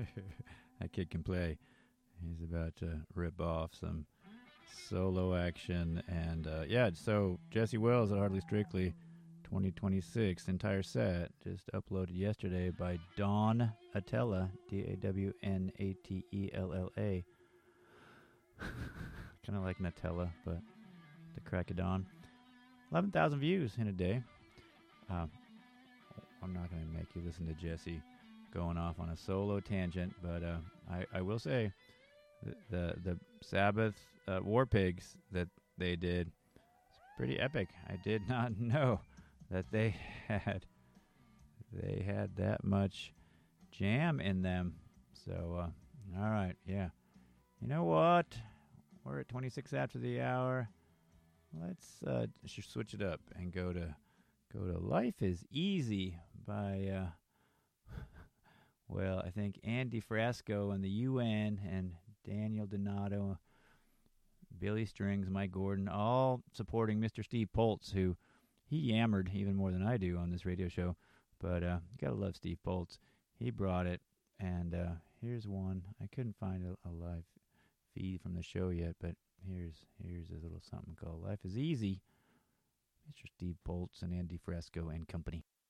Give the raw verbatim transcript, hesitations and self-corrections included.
That kid can play. He's about to rip off some solo action. And uh, yeah, so Jesse Wells at Hardly Strictly twenty twenty-six, entire set, just uploaded yesterday by Dawn Attella, D A W N A T E L L A. Kind of like Nutella, but the crack of dawn. eleven thousand views in a day. Uh, I'm not going to make you listen to Jesse going off on a solo tangent, but uh, I, I will say the the, the Sabbath uh, War Pigs that they did is pretty epic. I did not know that they had they had that much jam in them. So, uh, all right, yeah. You know what? We're at twenty-six after the hour. Let's uh, switch it up and go to go to "Life Is Easy" by uh, well, I think Andy Frasco and the U N and Daniel Donato, Billy Strings, Mike Gordon, all supporting Mister Steve Poltz, who he yammered even more than I do on this radio show. But uh, you gotta love Steve Poltz. He brought it, and uh, here's one. I couldn't find a, a live feed from the show yet, but here's here's a little something called "Life Is Easy." Mister Steve Poltz and Andy Frasco and company.